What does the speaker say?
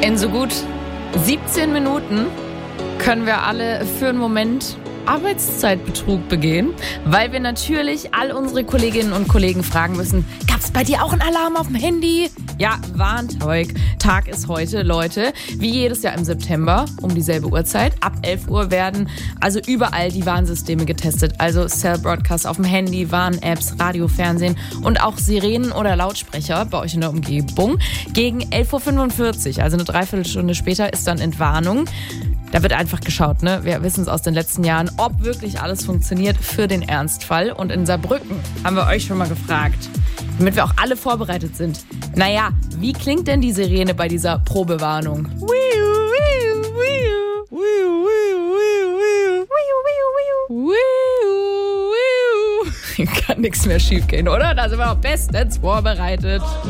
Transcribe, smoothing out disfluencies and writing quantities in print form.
In so gut 17 Minuten können wir alle für einen Moment Arbeitszeitbetrug begehen, weil wir natürlich all unsere Kolleginnen und Kollegen fragen müssen, gab's bei dir auch einen Alarm auf dem Handy? Ja, Warntag. Tag ist heute, Leute. Wie jedes Jahr im September um dieselbe Uhrzeit. Ab 11 Uhr werden also überall die Warnsysteme getestet. Also Cell Broadcast auf dem Handy, Warn-Apps, Radio, Fernsehen und auch Sirenen oder Lautsprecher bei euch in der Umgebung. Gegen 11.45 Uhr, also eine Dreiviertelstunde später, ist dann Entwarnung. Da wird einfach geschaut, ne? Wir wissen es aus den letzten Jahren, ob wirklich alles funktioniert für den Ernstfall. Und in Saarbrücken haben wir euch schon mal gefragt, damit wir auch alle vorbereitet sind. Naja, wie klingt denn die Sirene bei dieser Probewarnung? Kann nichts mehr schief gehen, oder? Da sind wir auch bestens vorbereitet.